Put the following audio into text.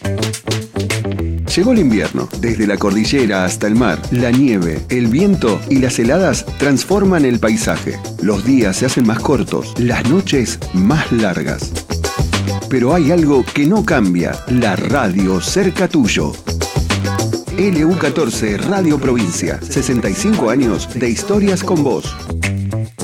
Llegó el invierno. Desde la cordillera hasta el mar, la nieve, el viento y las heladas transforman el paisaje. Los días se hacen más cortos, las noches más largas. Pero hay algo que no cambia: la radio cerca tuyo. LU14 Radio Provincia, 65 años de historias con vos.